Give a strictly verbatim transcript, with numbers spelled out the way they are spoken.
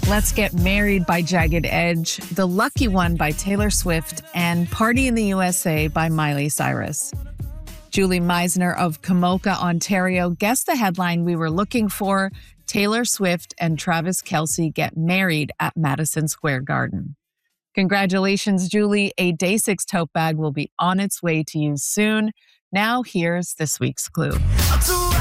Let's Get Married by Jagged Edge, The Lucky One by Taylor Swift, and Party in the U S A by Miley Cyrus. Julie Meisner of Komoka, Ontario, guessed the headline we were looking for: Taylor Swift and Travis Kelce get married at Madison Square Garden. Congratulations, Julie. A Day six tote bag will be on its way to you soon. Now here's this week's clue.